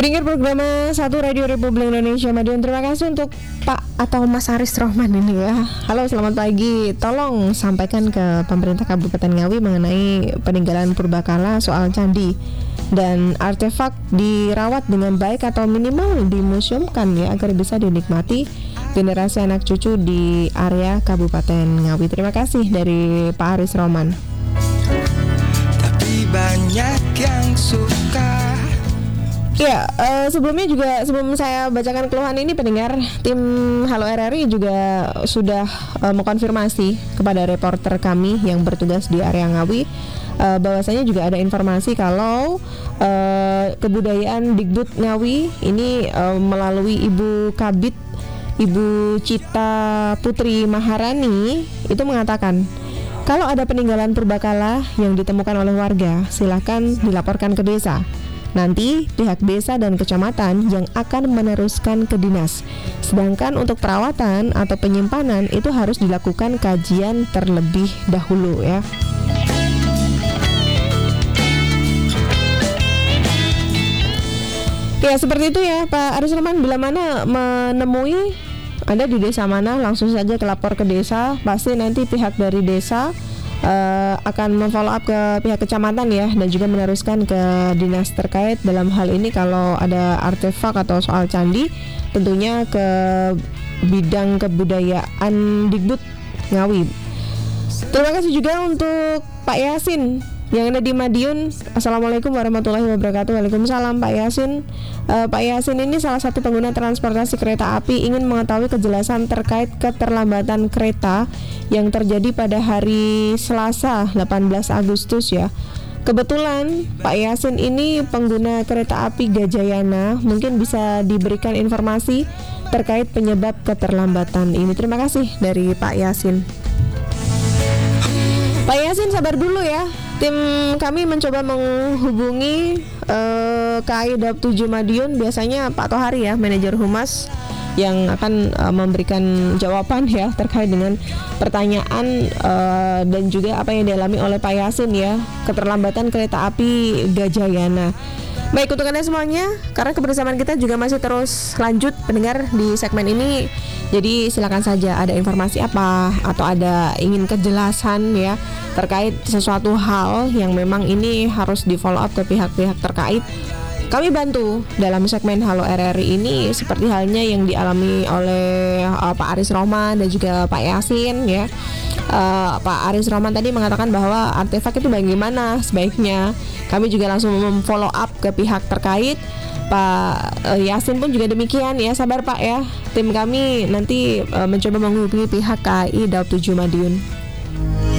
Pendengar program 1 Radio Republik Indonesia Madiun, terima kasih untuk Pak atau Mas Aris Rohman ini ya. Halo, selamat pagi. Tolong sampaikan ke pemerintah Kabupaten Ngawi mengenai peninggalan purbakala soal candi dan artefak dirawat dengan baik atau minimal dimuseumkan ya, agar bisa dinikmati generasi anak cucu di area Kabupaten Ngawi. Terima kasih dari Pak Aris Rohman. Tapi banyak yang suka. Ya, sebelum saya bacakan keluhan ini, pendengar, tim Halo RRI juga sudah mengkonfirmasi kepada reporter kami yang bertugas di area Ngawi, bahwasanya juga ada informasi kalau kebudayaan Dikbud Ngawi ini melalui Ibu Kabid, Ibu Cita Putri Maharani itu mengatakan kalau ada peninggalan purbakala yang ditemukan oleh warga, silakan dilaporkan ke desa. Nanti pihak desa dan kecamatan yang akan meneruskan ke dinas. Sedangkan untuk perawatan atau penyimpanan itu harus dilakukan kajian terlebih dahulu ya. Ya, seperti itu ya Pak Aris Rohman. Bila mana menemui Anda di desa mana, langsung saja kelapor ke desa. Pasti nanti pihak dari desa akan memfollow up ke pihak kecamatan ya, dan juga meneruskan ke dinas terkait dalam hal ini kalau ada artefak atau soal candi, tentunya ke bidang kebudayaan Dikbud Ngawi. Terima kasih juga untuk Pak Yasin yang ada di Madiun. Assalamualaikum warahmatullahi wabarakatuh. Waalaikumsalam Pak Yasin. Pak Yasin ini salah satu pengguna transportasi kereta api, ingin mengetahui kejelasan terkait keterlambatan kereta yang terjadi pada hari Selasa 18 Agustus ya. Kebetulan Pak Yasin ini pengguna kereta api Gajayana, mungkin bisa diberikan informasi terkait penyebab keterlambatan ini. Terima kasih dari Pak Yasin. Pak Yasin sabar dulu ya. Tim kami mencoba menghubungi KAI Daup 7 Madiun, biasanya Pak Tohari ya, manajer humas, yang akan memberikan jawaban ya terkait dengan pertanyaan dan juga apa yang dialami oleh Pak Yasin ya, keterlambatan kereta api Gajayana. Baik, untuk Anda semuanya, karena kebersamaan kita juga masih terus lanjut pendengar di segmen ini, jadi silakan saja ada informasi apa atau ada ingin kejelasan ya terkait sesuatu hal yang memang ini harus di follow up ke pihak-pihak terkait. Kami bantu dalam segmen Halo RRI ini, seperti halnya yang dialami oleh Pak Aris Rohman dan juga Pak Yasin ya. Pak Aris Rohman tadi mengatakan bahwa artefak itu bagaimana sebaiknya. Kami juga langsung memfollow up ke pihak terkait. Pak Yasin pun juga demikian ya, sabar Pak ya. Tim kami nanti mencoba menghubungi pihak KAI Daup 7 Madiun.